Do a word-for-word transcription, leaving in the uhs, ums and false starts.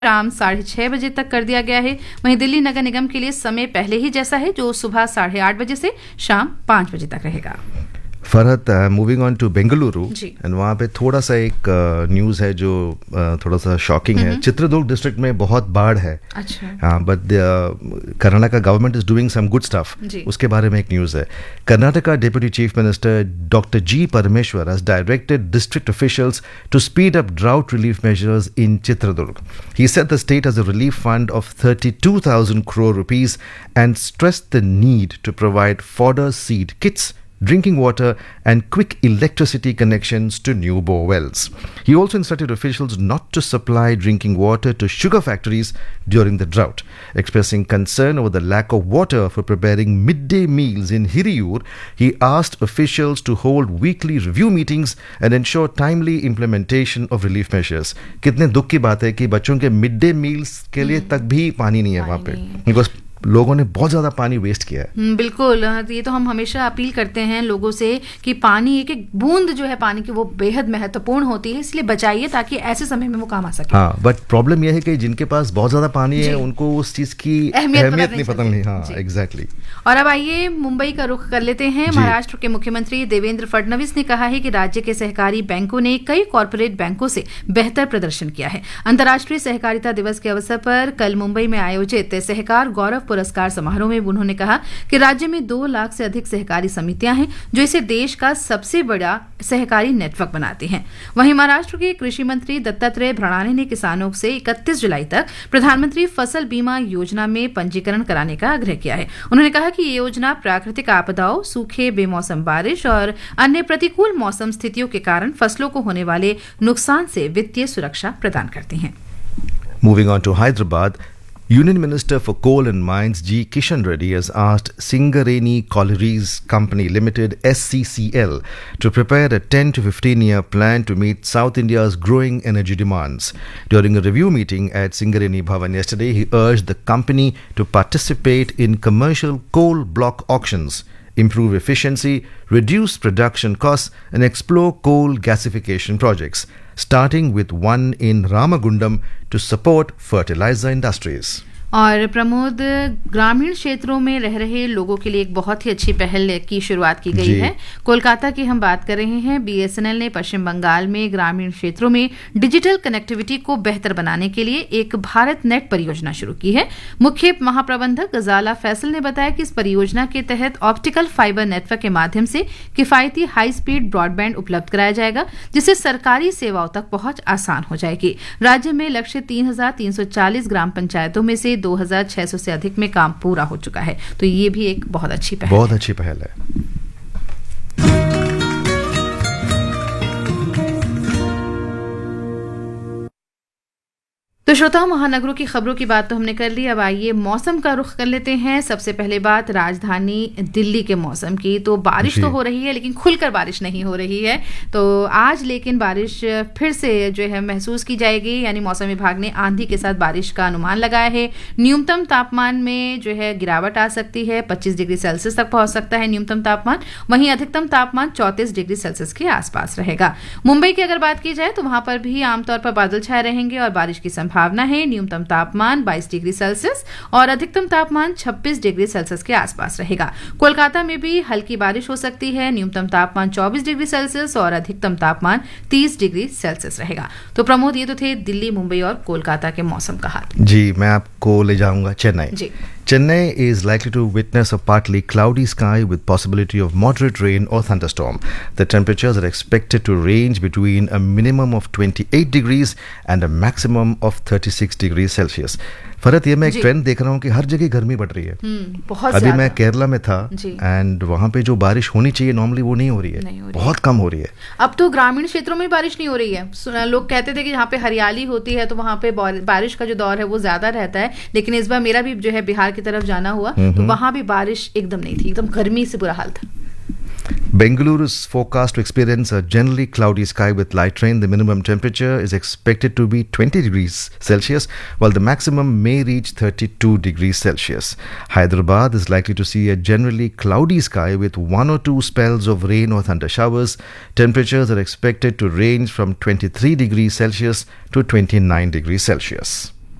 शाम साढ़े छह बजे तक कर दिया गया है। वहीं दिल्ली नगर निगम के लिए समय पहले ही जैसा है, जो सुबह साढ़े आठ बजे से शाम पाँच बजे तक रहेगा। Farhat, moving on to Bengaluru, and वहाँ पे थोड़ा सा एक न्यूज़ uh, है जो uh, थोड़ा सा शॉकिंग है। चित्रदुर्ग डिस्ट्रिक्ट में बहुत बाढ़ है। अच्छा। हाँ, but Karnataka government is doing some good stuff. उसके बारे में एक न्यूज़ है। Karnataka deputy chief minister doctor जी परमेश्वर has directed district officials to speed up drought relief measures in Chitradurga. He said the state has a relief fund of thirty-two thousand crore rupees and stressed the need to provide fodder seed kits, drinking water and quick electricity connections to new bore wells. He also instructed officials not to supply drinking water to sugar factories during the drought. Expressing concern over the lack of water for preparing midday meals in Hiriyur, he asked officials to hold weekly review meetings and ensure timely implementation of relief measures. कितने दुख की बात है कि बच्चों के mid day meals के लिए तक भी पानी नहीं है वहाँ पे, बिकॉज लोगों ने बहुत ज्यादा पानी वेस्ट किया है। बिल्कुल, ये तो हम हमेशा अपील करते हैं लोगों से कि पानी, एक एक बूंद जो है पानी की, वो बेहद महत्वपूर्ण होती है, इसलिए बचाइए ताकि ऐसे समय में वो काम आ सके। हाँ, बट प्रॉब्लम यह है कि जिनके पास बहुत ज्यादा पानी है उनको उस चीज की अहमियत नहीं पता नहीं। हाँ, एग्जैक्टली। और अब आइए मुंबई का रुख कर लेते हैं। महाराष्ट्र के मुख्यमंत्री देवेंद्र फडणवीस ने कहा है कि राज्य के सहकारी बैंकों ने कई कॉर्पोरेट बैंकों से बेहतर प्रदर्शन किया है। अंतर्राष्ट्रीय सहकारिता दिवस के अवसर पर कल मुंबई में आयोजित सहकार गौरव पुरस्कार समारोह में उन्होंने कहा कि राज्य में दो लाख से अधिक सहकारी समितियां हैं, जो इसे देश का सबसे बड़ा सहकारी नेटवर्क बनाती हैं। वहीं महाराष्ट्र के कृषि मंत्री दत्तात्रेय भ्रणाने ने किसानों से इकतीस जुलाई तक प्रधानमंत्री फसल बीमा योजना में पंजीकरण कराने का आग्रह किया है। उन्होंने कहा कि ये योजना प्राकृतिक आपदाओं, सूखे, बेमौसम बारिश और अन्य प्रतिकूल मौसम स्थितियों के कारण फसलों को होने वाले नुकसान से वित्तीय सुरक्षा प्रदान करती है। Moving on to Hyderabad, Union Minister for Coal and Mines G. Kishan Reddy has asked Singareni Collieries Company Limited S C C L to prepare a ten to fifteen year plan to meet South India's growing energy demands. During a review meeting at Singareni Bhavan yesterday, he urged the company to participate in commercial coal block auctions, improve efficiency, reduce production costs, and explore coal gasification projects, starting with one in Ramagundam to support fertilizer industries. और प्रमोद, ग्रामीण क्षेत्रों में रह रहे लोगों के लिए एक बहुत ही अच्छी पहल की शुरुआत की गई है। कोलकाता की हम बात कर रहे हैं। बीएसएनएल ने पश्चिम बंगाल में ग्रामीण क्षेत्रों में डिजिटल कनेक्टिविटी को बेहतर बनाने के लिए एक भारत नेट परियोजना शुरू की है। मुख्य महाप्रबंधक गजाला फैसल ने बताया कि इस परियोजना के तहत ऑप्टिकल फाइबर नेटवर्क के माध्यम से किफायती हाई स्पीड ब्रॉडबैंड उपलब्ध कराया जाएगा, जिससे सरकारी सेवाओं तक पहुंच आसान हो जाएगी। राज्य में लक्ष्य तीन हजार तीन सौ चालीस ग्राम पंचायतों में से दो हज़ार छह सौ से अधिक में काम पूरा हो चुका है। तो ये भी एक बहुत अच्छी पहल बहुत है। अच्छी पहल है। तो श्रोता, महानगरों की खबरों की बात तो हमने कर ली। अब आइए मौसम का रुख कर लेते हैं। सबसे पहले बात राजधानी दिल्ली के मौसम की। तो बारिश तो हो रही है, लेकिन खुलकर बारिश नहीं हो रही है। तो आज लेकिन बारिश फिर से जो है महसूस की जाएगी, यानी मौसम विभाग ने आंधी के साथ बारिश का अनुमान लगाया है। न्यूनतम तापमान में जो है गिरावट आ सकती है, पच्चीस डिग्री सेल्सियस तक पहुंच सकता है न्यूनतम तापमान। वहीं अधिकतम तापमान चौंतीस डिग्री सेल्सियस के आसपास रहेगा। मुंबई की अगर बात की जाए तो वहां पर भी आमतौर पर बादल छाए रहेंगे और बारिश की संभावना भावना है। न्यूनतम तापमान बाईस डिग्री सेल्सियस और अधिकतम तापमान छब्बीस डिग्री सेल्सियस के आसपास रहेगा। कोलकाता में भी हल्की बारिश हो सकती है। न्यूनतम तापमान चौबीस डिग्री सेल्सियस और अधिकतम तापमान तीस डिग्री सेल्सियस रहेगा। तो प्रमोद, ये तो थे दिल्ली, मुंबई और कोलकाता के मौसम का हाल। जी, मैं आपको ले जाऊंगा चेन्नई। जी। Chennai is likely to witness a partly cloudy sky with possibility of moderate rain or thunderstorm. The temperatures are expected to range between a minimum of twenty-eight degrees and a maximum of thirty-six degrees Celsius. फरत, ये मैं एक trend देख रहा हूँ कि हर जगह गर्मी बढ़ रही है। बहुत अभी मैं केरला में था एंड वहाँ पे जो बारिश होनी चाहिए नॉर्मली वो नहीं हो रही है, नहीं हो रही बहुत कम हो रही है। अब तो ग्रामीण क्षेत्रों में बारिश नहीं हो रही है। लोग कहते थे कि जहाँ पे हरियाली होती है तो वहाँ पे बारिश का जो दौर है वो ज्यादा रहता है, लेकिन इस बार मेरा भी जो है बिहार की तरफ जाना हुआ तो वहाँ भी बारिश एकदम नहीं थी, एकदम गर्मी से बुरा हाल था। Bengaluru is forecast to experience a generally cloudy sky with light rain. The minimum temperature is expected to be twenty degrees Celsius, while the maximum may reach thirty-two degrees Celsius. Hyderabad is likely to see a generally cloudy sky with one or two spells of rain or thunder showers. Temperatures are expected to range from twenty-three degrees Celsius to twenty-nine degrees Celsius.